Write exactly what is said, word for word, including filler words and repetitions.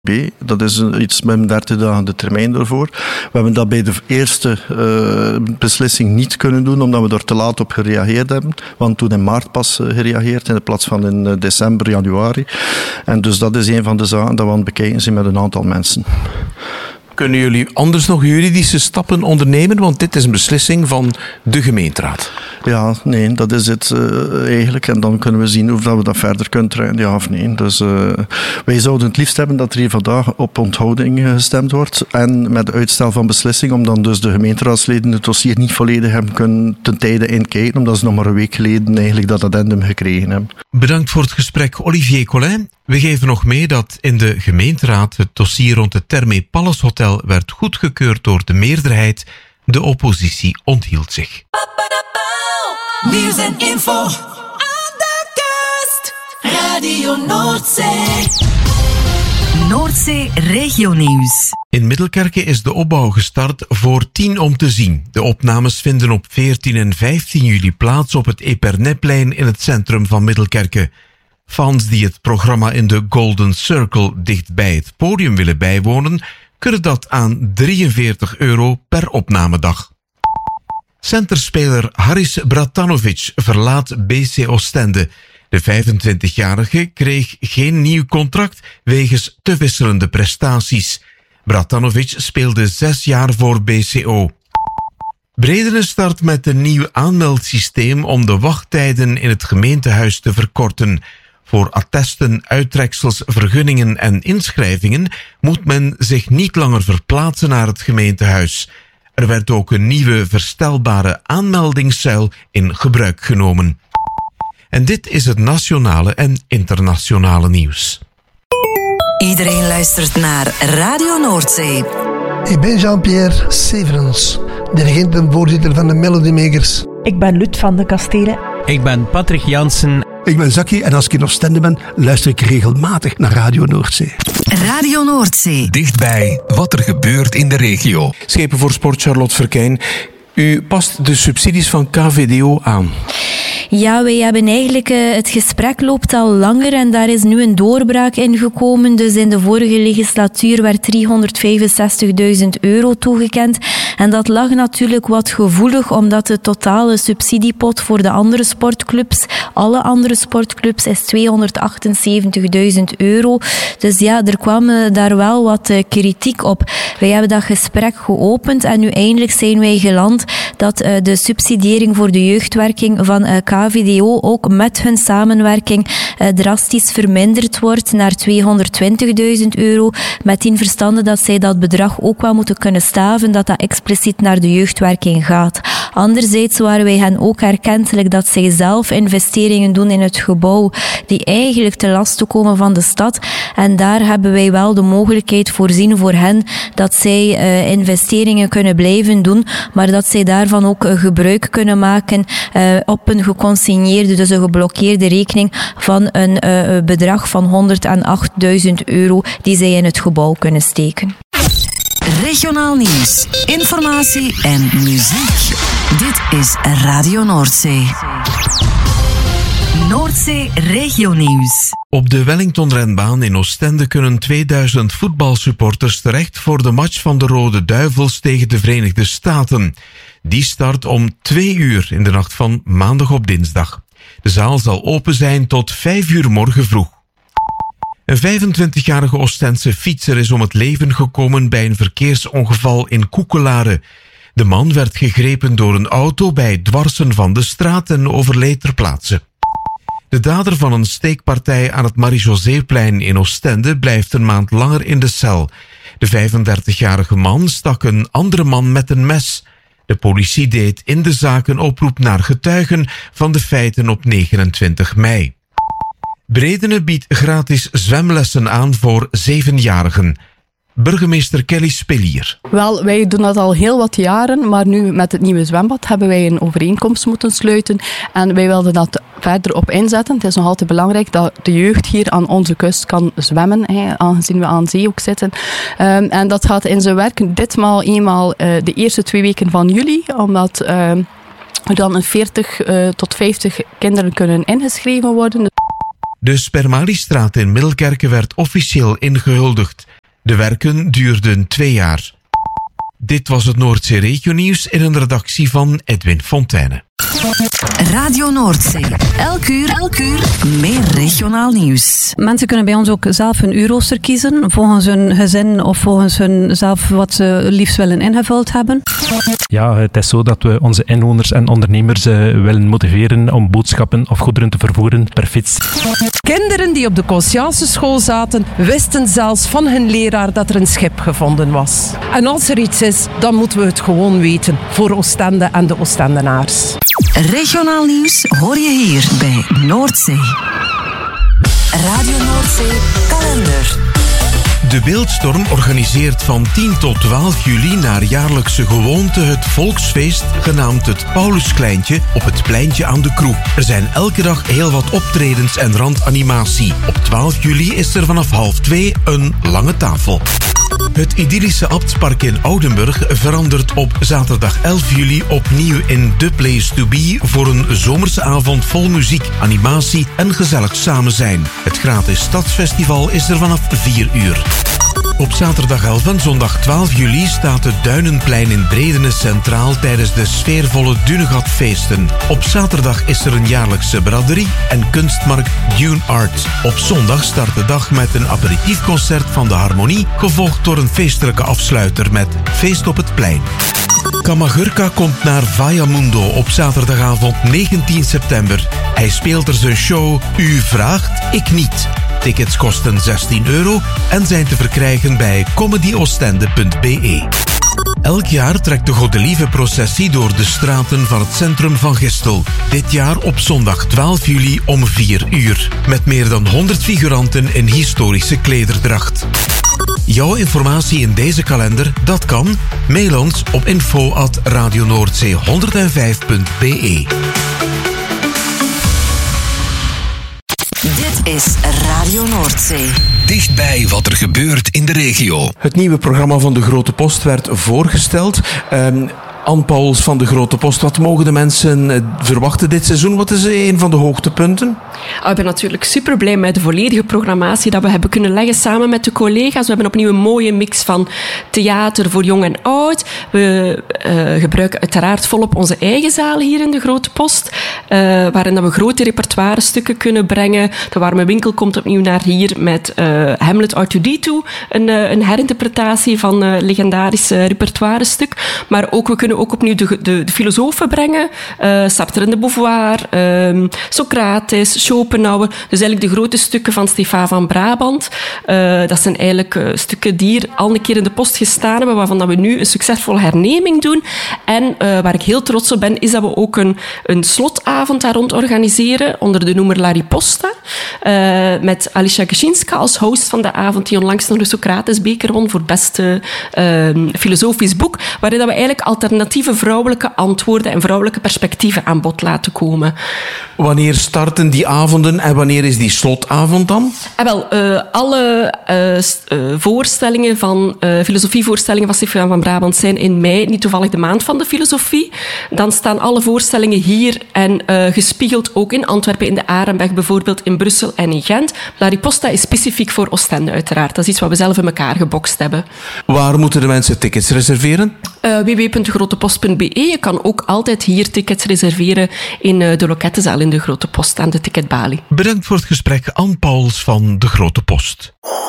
B. Dat is iets met dertig dagen de termijn ervoor. We hebben dat bij de eerste uh, beslissing niet kunnen doen, omdat we er te laat op gereageerd hebben. Want toen in maart pas uh, gereageerd, in plaats van in uh, december, januari. En dus dat is een van de zaken dat we aan het bekijken zijn met een aantal mensen. Kunnen jullie anders nog juridische stappen ondernemen? Want dit is een beslissing van de gemeenteraad. Ja, nee, dat is het uh, eigenlijk. En dan kunnen we zien of dat we dat verder kunnen trekken, ja of nee. Dus uh, wij zouden het liefst hebben dat er hier vandaag op onthouding gestemd wordt. En met uitstel van beslissing, omdat dus de gemeenteraadsleden het dossier niet volledig hebben kunnen ten tijde inkijken, omdat ze nog maar een week geleden eigenlijk dat addendum gekregen hebben. Bedankt voor het gesprek, Olivier Collin. We geven nog mee dat in de gemeenteraad het dossier rond het Therme Palace Hotel werd goedgekeurd door de meerderheid. De oppositie onthield zich. Nieuws en info aan de kust. Radio Noordzee. Noordzee Regionieuws. In Middelkerke is de opbouw gestart voor tien om te zien. De opnames vinden op veertien en vijftien juli plaats op het Epernetplein in het centrum van Middelkerke. Fans die het programma in de Golden Circle dicht bij het podium willen bijwonen, kunnen dat aan drieënveertig euro per opnamedag. Centerspeler Haris Bratanovic verlaat B C Oostende. De vijfentwintigjarige kreeg geen nieuw contract wegens te wisselende prestaties. Bratanovic speelde zes jaar voor B C O. Bredene start met een nieuw aanmeldsysteem om de wachttijden in het gemeentehuis te verkorten. Voor attesten, uittreksels, vergunningen en inschrijvingen moet men zich niet langer verplaatsen naar het gemeentehuis. Er werd ook een nieuwe verstelbare aanmeldingszuil in gebruik genomen. En dit is het nationale en internationale nieuws. Iedereen luistert naar Radio Noordzee. Ik ben Jean-Pierre Severens, dirigent en voorzitter van de Melody Makers. Ik ben Lut van de Kastelen. Ik ben Patrick Jansen. Ik ben Zaki en als ik in Oostende ben, luister ik regelmatig naar Radio Noordzee. Radio Noordzee. Dichtbij wat er gebeurt in de regio. Schepen voor Sport Charlotte Verkijn. U past de subsidies van K V D O aan. Ja, wij hebben eigenlijk, uh, het gesprek loopt al langer en daar is nu een doorbraak in gekomen. Dus in de vorige legislatuur werd driehonderdvijfenzestigduizend euro toegekend. En dat lag natuurlijk wat gevoelig, omdat de totale subsidiepot voor de andere sportclubs, alle andere sportclubs, is tweehonderdachtenzeventigduizend euro. Dus ja, er kwam uh, daar wel wat uh, kritiek op. Wij hebben dat gesprek geopend en nu eindelijk zijn wij geland dat uh, de subsidiëring voor de jeugdwerking van uh, K V D O ook met hun samenwerking uh, drastisch verminderd wordt naar tweehonderdtwintigduizend euro. Met in verstande dat zij dat bedrag ook wel moeten kunnen staven, dat dat expliciet naar de jeugdwerking gaat. Anderzijds waren wij hen ook erkentelijk dat zij zelf investeringen doen in het gebouw die eigenlijk te lasten komen van de stad. En daar hebben wij wel de mogelijkheid voorzien voor hen dat zij uh, investeringen kunnen blijven doen, maar dat zij daarvan ook uh, gebruik kunnen maken uh, op een geconsigneerde, dus een geblokkeerde rekening van een uh, bedrag van honderdachtduizend euro die zij in het gebouw kunnen steken. Regionaal nieuws, informatie en muziek. Dit is Radio Noordzee. Noordzee Regionieuws. Op de Wellington-renbaan in Oostende kunnen tweeduizend voetbalsupporters terecht voor de match van de Rode Duivels tegen de Verenigde Staten. Die start om twee uur in de nacht van maandag op dinsdag. De zaal zal open zijn tot vijf uur morgen vroeg. Een vijfentwintigjarige Oostense fietser is om het leven gekomen bij een verkeersongeval in Koekelare. De man werd gegrepen door een auto bij het dwarsen van de straat en overleed ter plaatse. De dader van een steekpartij aan het Marie-Joséplein in Oostende blijft een maand langer in de cel. De vijfendertigjarige man stak een andere man met een mes. De politie deed in de zaak een oproep naar getuigen van de feiten op negenentwintig mei. Bredene biedt gratis zwemlessen aan voor zevenjarigen. Burgemeester Kelly Spelier. Wel, wij doen dat al heel wat jaren, maar nu met het nieuwe zwembad hebben wij een overeenkomst moeten sluiten en wij wilden dat verder op inzetten. Het is nog altijd belangrijk dat de jeugd hier aan onze kust kan zwemmen, hè, aangezien we aan zee ook zitten. Um, en dat gaat in zijn werk ditmaal eenmaal uh, de eerste twee weken van juli, omdat uh, er dan een veertig uh, tot vijftig kinderen kunnen ingeschreven worden. De Spermalistraat in Middelkerke werd officieel ingehuldigd. De werken duurden twee jaar. Dit was het Noordzee Regionieuws in een redactie van Edwin Fontaine. Radio Noordzee. Elk uur, elk uur meer regionaal nieuws. Mensen kunnen bij ons ook zelf hun uurrooster kiezen, volgens hun gezin of volgens hun zelf wat ze liefst willen ingevuld hebben. Ja, het is zo dat we onze inwoners en ondernemers uh, willen motiveren om boodschappen of goederen te vervoeren per fiets. Kinderen die op de Conscience-school zaten, wisten zelfs van hun leraar dat er een schip gevonden was. En als er iets is, dan moeten we het gewoon weten voor Oostende en de Oostendenaars. Regionaal nieuws hoor je hier bij Noordzee. Radio Noordzee kalender. De Beeldstorm organiseert van tien tot twaalf juli naar jaarlijkse gewoonte het volksfeest genaamd het Pauluskleintje op het pleintje aan de Kroeg. Er zijn elke dag heel wat optredens en randanimatie. Op twaalf juli is er vanaf half twee een lange tafel. Het idyllische Abtspark in Oudenburg verandert op zaterdag elf juli opnieuw in The Place to Be voor een zomerse avond vol muziek, animatie en gezellig samen zijn. Het gratis Stadsfestival is er vanaf vier uur. Op zaterdag elf en zondag twaalf juli staat het Duinenplein in Bredene centraal tijdens de sfeervolle Dunegatfeesten. Op zaterdag is er een jaarlijkse braderie en kunstmarkt Dune Art. Op zondag start de dag met een aperitiefconcert van de Harmonie, gevolgd door een feestelijke afsluiter met Feest op het Plein. Kamagurka komt naar Vallamundo op zaterdagavond negentien september. Hij speelt er zijn show U vraagt, ik niet. Tickets kosten zestien euro en zijn te verkrijgen bij comedyoostende punt b e. Elk jaar trekt de Godelieve-processie door de straten van het centrum van Gistel. Dit jaar op zondag twaalf juli om vier uur. Met meer dan honderd figuranten in historische klederdracht. Jouw informatie in deze kalender, dat kan. Mail ons op info at radionoordzee honderdvijf punt b e. Dit is Radio Noordzee. Dichtbij wat er gebeurt in de regio. Het nieuwe programma van de Grote Post werd voorgesteld. Um, Anne Pauwels van de Grote Post, wat mogen de mensen verwachten dit seizoen? Wat is een van de hoogtepunten? Ik ben natuurlijk super blij met de volledige programmatie dat we hebben kunnen leggen samen met de collega's. We hebben opnieuw een mooie mix van theater voor jong en oud. We uh, gebruiken uiteraard volop onze eigen zaal hier in de Grote Post, uh, waarin dat we grote repertoire stukken kunnen brengen. De Warme Winkel komt opnieuw naar hier met uh, Hamlet R twee D twee, een, uh, een herinterpretatie van een uh, legendarisch uh, repertoire stuk. Maar ook, we kunnen ook opnieuw de, de, de filosofen brengen. Uh, Sartre en de Beauvoir, uh, Socrates, Schopenhauer. Dus eigenlijk de grote stukken van Stefan van Brabant. Uh, dat zijn eigenlijk uh, stukken die hier al een keer in de post gestaan hebben, waarvan dat we nu een succesvolle herneming doen. En uh, waar ik heel trots op ben, is dat we ook een, een slotavond daar rond organiseren, onder de noemer La Riposta. Uh, met Alicia Kaczynska als host van de avond, die onlangs nog de Socratesbeker won voor het beste uh, filosofisch boek, waarin dat we eigenlijk alternatieve vrouwelijke antwoorden en vrouwelijke perspectieven aan bod laten komen. Wanneer starten die avonden en wanneer is die slotavond dan? Eh, wel, uh, alle uh, uh, voorstellingen van, uh, filosofievoorstellingen van Stefan van Brabant zijn in mei, niet toevallig de maand van de filosofie. Dan staan alle voorstellingen hier en uh, gespiegeld ook in Antwerpen, in de Arenberg bijvoorbeeld, in Brussel en in Gent. La Riposta is specifiek voor Oostende uiteraard. Dat is iets wat we zelf in elkaar gebokst hebben. Waar moeten de mensen tickets reserveren? Uh, w w w punt grotepost punt b e. Je kan ook altijd hier tickets reserveren in uh, de lokettenzaal in de Grote Post aan de ticketbalie. Bedankt voor het gesprek, Anne Pauwels van de Grote Post.